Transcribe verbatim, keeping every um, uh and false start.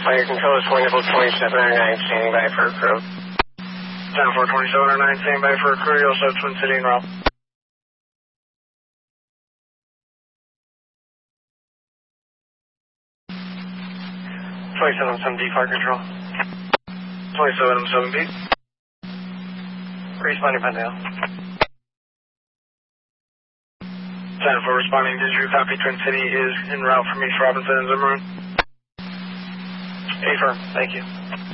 Fire control is twenty-four twenty-seven oh nine, standing by for a crew. twenty-four twenty-seven oh nine, standing by for a crew. You also have Twin City en route. twenty-seven oh seven D, fire control. twenty-seven oh seven B. Responding Pendale. ten four responding, did you copy? Twin City is en route from East Robinson and Zimmerman. Affirm, thank you.